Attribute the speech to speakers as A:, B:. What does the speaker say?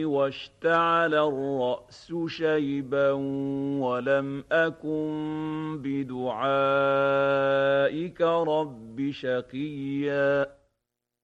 A: واشتعل الرأس شيبا ولم أكن بدعائك رب شقيا